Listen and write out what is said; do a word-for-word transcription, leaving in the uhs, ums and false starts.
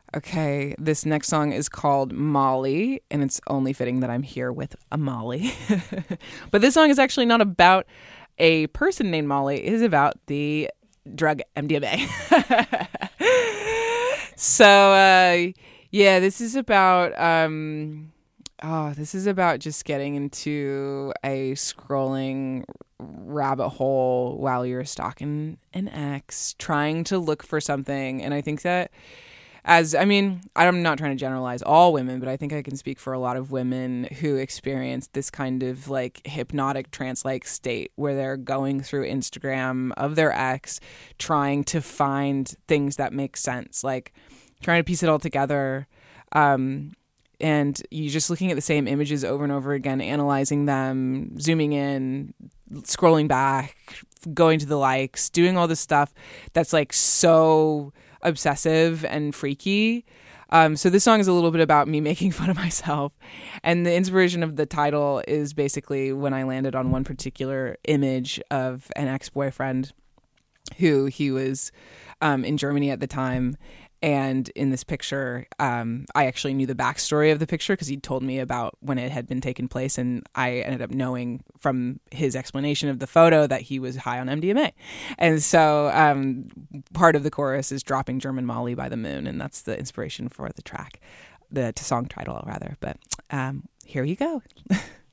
Okay, this next song is called Molly, and it's only fitting that I'm here with a Molly. But this song is actually not about a person named Molly. It is about the drug M D M A. So, uh, yeah, this is about, um, oh, this is about just getting into a scrolling rabbit hole while you're stalking an ex, trying to look for something. And I think that as, I mean, I'm not trying to generalize all women, but I think I can speak for a lot of women who experience this kind of like hypnotic trance-like state where they're going through Instagram of their ex, trying to find things that make sense, like trying to piece it all together. Um, and you're just looking at the same images over and over again, analyzing them, zooming in, scrolling back, going to the likes, doing all this stuff that's like so obsessive and freaky. Um, so this song is a little bit about me making fun of myself. And the inspiration of the title is basically when I landed on one particular image of an ex-boyfriend who he was um, in Germany at the time. And in this picture, um, I actually knew the backstory of the picture because he told me about when it had been taken place. And I ended up knowing from his explanation of the photo that he was high on M D M A. And so um, part of the chorus is Dropping German Molly by the Moon. And that's the inspiration for the track, the song title, rather. But um, here you go.